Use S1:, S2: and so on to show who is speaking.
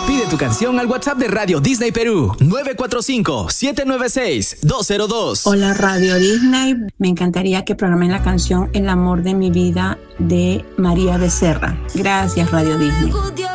S1: Pide tu canción al WhatsApp de Radio Disney Perú, 945-796-202.
S2: Hola Radio Disney, me encantaría que programen la canción El amor de mi vida de María Becerra. Gracias Radio Disney.